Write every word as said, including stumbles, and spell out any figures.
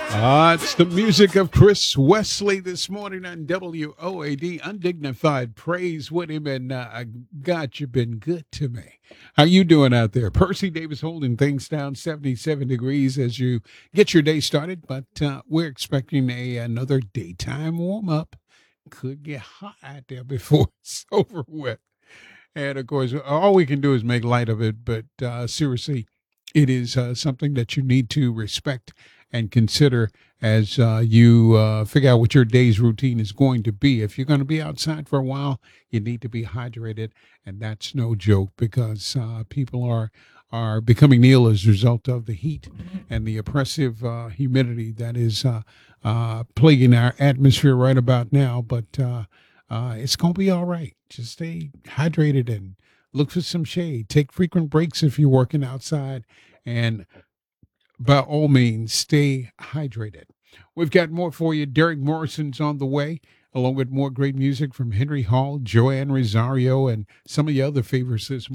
Uh, it's the music of Chris Wesley this morning on W O A D. Undignified praise with him, and uh, God, you've been good to me. How you doing out there? Percy Davis holding things down seventy-seven degrees as you get your day started, but uh, we're expecting a another daytime warm up. Could get hot out there before it's over with. And of course, all we can do is make light of it. But uh, seriously, it is uh, something that you need to respect and consider as uh, you uh, figure out what your day's routine is going to be. If you're going to be outside for a while, you need to be hydrated, and that's no joke because uh, people are are becoming ill as a result of the heat and the oppressive uh, humidity that is uh, uh, plaguing our atmosphere right about now. But uh, uh, it's going to be all right. Just stay hydrated and look for some shade. Take frequent breaks if you're working outside. And by all means, stay hydrated. We've got more for you. Derek Morrison's on the way, along with more great music from Henry Hall, Joanne Rosario, and some of the other favorites this